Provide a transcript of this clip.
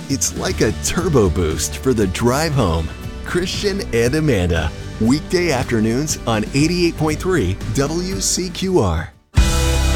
It's like a turbo boost for the drive home. Christian and Amanda, weekday afternoons on 88.3 WCQR.